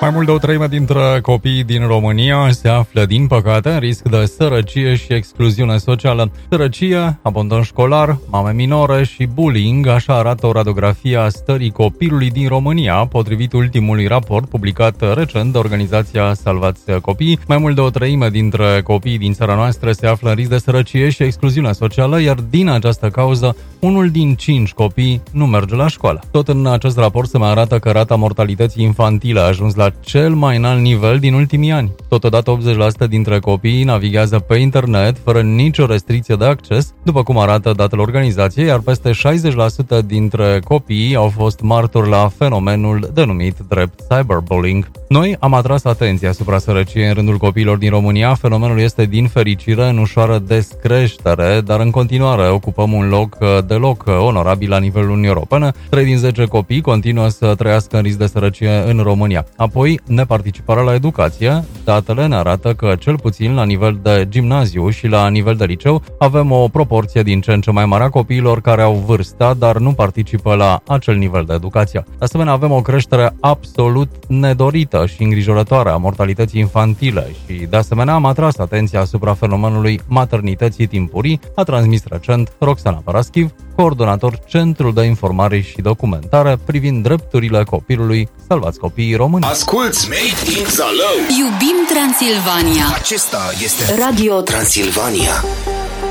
Mai mult de o treime dintre copiii din România se află, din păcate, în risc de sărăcie și excluziune socială. Sărăcie, abandon școlar, mame minore și bullying, așa arată o radiografie a stării copilului din România, potrivit ultimului raport publicat recent de organizația Salvați Copii. Mai mult de o treime dintre copiii din țara noastră se află în risc de sărăcie și excluziune socială, iar din această cauză, unul din 5 copii nu merge la școală. Tot în acest raport se mai arată că rata mortalității infantile a ajuns la cel mai înalt nivel din ultimii ani. Totodată 80% dintre copii navighează pe internet fără nicio restricție de acces, după cum arată datele organizației, iar peste 60% dintre copii au fost martori la fenomenul denumit drept cyberbullying. Noi am atras atenția asupra sărăciei în rândul copiilor din România. Fenomenul este din fericire în ușoară descreștere, dar în continuare ocupăm un loc deloc onorabil la nivelul Uniunii Europene. 3 din 10 copii continuă să trăiască în risc de sărăcie în România. Apoi, neparticiparea la educație. Datele ne arată că, cel puțin la nivel de gimnaziu și la nivel de liceu, avem o proporție din ce în ce mai mare a copiilor care au vârsta, dar nu participă la acel nivel de educație. De asemenea, avem o creștere absolut nedorită și îngrijorătoare a mortalității infantile și, de asemenea, am atras atenția asupra fenomenului maternității timpurii, a transmis recent Roxana Paraschiv, coordonator Centrul de Informare și Documentare privind drepturile copilului Salvați Copiii Români. Asculți Made in Zalău. Iubim Transilvania. Acesta este Radio Transilvania.